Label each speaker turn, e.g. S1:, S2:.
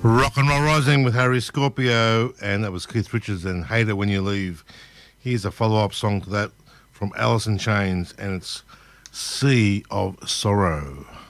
S1: Rock and Roll Rising with Harry Scorpio, and that was Keith Richards and Hate It When You Leave. Here's a follow-up song to that from Alice in Chains, and it's Sea of Sorrow.